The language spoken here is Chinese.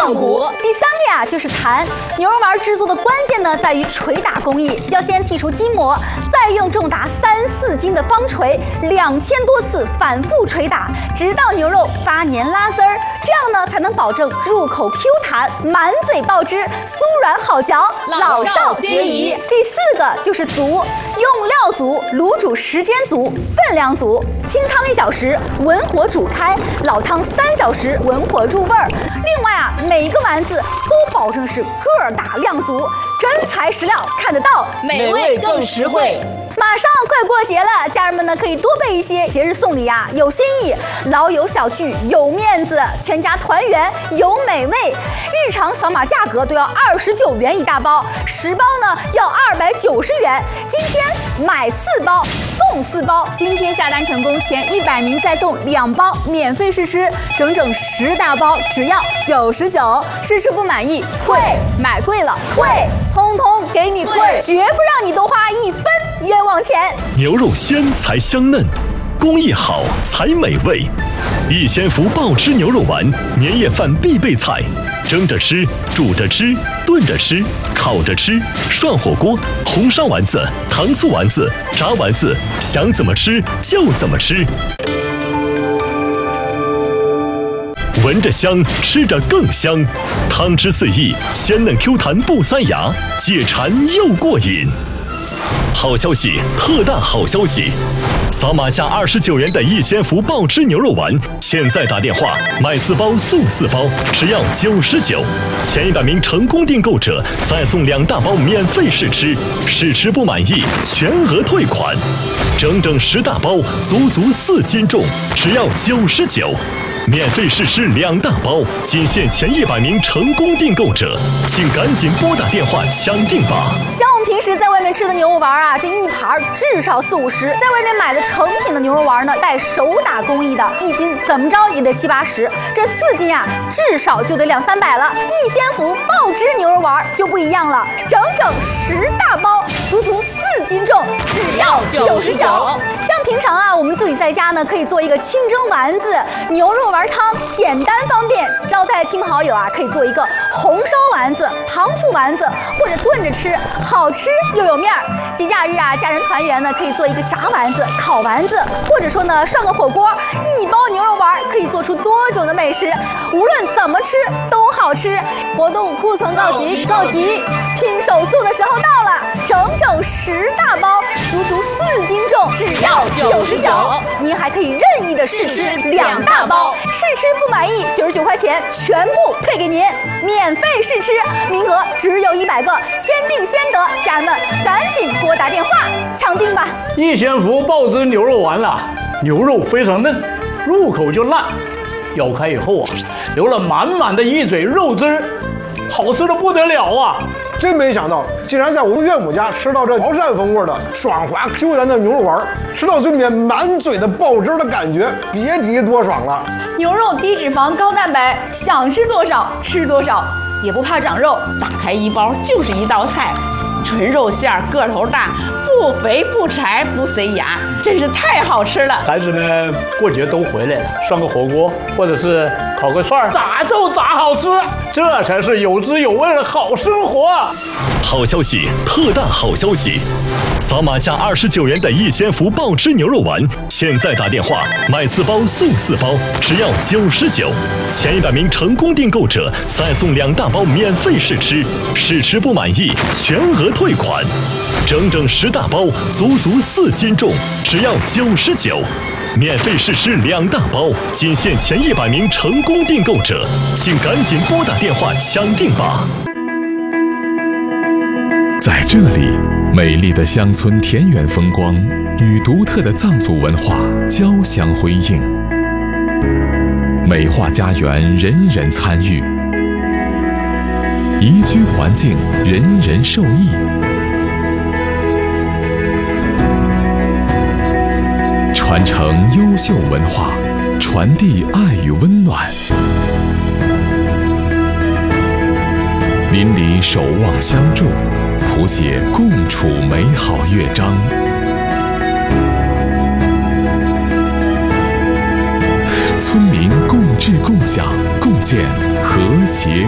上骨。第3个呀就是弹。牛肉丸制作的关键呢在于捶打工艺，要先剔除筋膜，再用重达3、4斤的方锤2000多次反复捶打，直到牛肉发黏拉丝儿，这样呢才能保证入口 Q 弹，满嘴爆汁，酥软好嚼，老少皆宜。第4个就是足，用料足，卤煮时间足，分量足，清汤1小时，文火煮开，老汤3小时，文火入味儿。另外啊，每一个丸子都保证是个儿大量足，真材实料看得到， 美味更实惠。 马上快过节了，家人们呢可以多备一些节日送礼呀，有新意，老友小聚有面子，全家团圆有美味。日常扫码价格都要29元一大包，10包呢要290元。今天买4包送4包，今天下单成功前100名再送2包免费试吃，整整10大包只要99，试吃不满意退，买贵了退，通通给你退，绝不让你多花1分冤枉钱。 牛肉鲜才香嫩，工艺好才美味。逸仙福爆汁牛肉丸，年夜饭必备菜，蒸着吃，煮着吃，炖着吃，烤着吃，涮火锅，红烧丸子，糖醋丸子，炸丸子，想怎么吃就怎么吃。闻着香，吃着更香，汤汁四溢，鲜嫩 Q 弹不塞牙，解馋又过瘾。好消息，特大好消息！扫码价29元的逸仙福爆汁牛肉丸，现在打电话买4包送4包，只要99。前100名成功订购者再送2大包免费试吃，试吃不满意全额退款。整整10大包，足足4斤重，只要99。免费试吃2大包，仅限前100名成功订购者，请赶紧拨打电话抢订吧。 像我们平时在外面吃的牛肉丸啊，这一盘至少40-50，在外面买的成品的牛肉丸呢，带手打工艺的，1斤怎么着也得70-80，这4斤啊，至少就得200-300了。逸仙福爆汁牛肉丸就不一样了，整整10大包，足足4斤重，只要99。像平常啊，我们自己在家呢，可以做一个清蒸丸子、牛肉丸汤，简单方便。招待亲朋好友啊，可以做一个红烧丸子、糖醋丸子，或者炖着吃，好吃又有面儿。节假日啊，家人团圆呢，可以做一个炸丸子、烤丸子，或者说呢，涮个火锅。1包牛肉丸可以做出多种的美食，无论怎么吃都好吃。活动库存告急，拼手速的时候到了，整整10大包，足足4斤重，只要99。您还可以任意的试吃2大包，试吃不满意99块钱全部退给您，免费试吃，名额只有100个，先订先得，家人们赶紧拨打电话抢订吧。 逸仙福爆汁牛肉丸了，牛肉非常嫩，入口就烂，咬开以后啊，流了满满的一嘴肉汁儿，好吃的不得了啊！ 真没想到，竟然在我们岳母家吃到这潮汕风味的爽滑 Q 弹的牛肉丸，吃到嘴里面满嘴的爆汁的感觉，别提多爽了。 牛肉低脂肪高蛋白，想吃多少吃多少，也不怕长肉。打开1包就是一道菜，纯肉馅儿，个头大，不肥不柴不塞牙，真是太好吃了。 孩子们过节都回来了，涮个火锅或者是烤个串儿，咋就咋好吃，这才是有滋有味的好生活。 好消息，特大好消息！扫码价29元的逸仙福爆汁牛肉丸，现在打电话买4包送4包，只要99。前100名成功订购者再送2大包免费试吃，试吃不满意全额退款。整整10大包，足足4斤重，只要99。免费试吃2大包，仅限前100名成功订购者，请赶紧拨打电话抢订吧。 在这里，美丽的乡村田园风光与独特的藏族文化交相辉映，美化家园人人参与，宜居环境人人受益。传承优秀文化，传递爱与温暖。邻里守望相助，谱写共处美好乐章。村民共治共享，共建和谐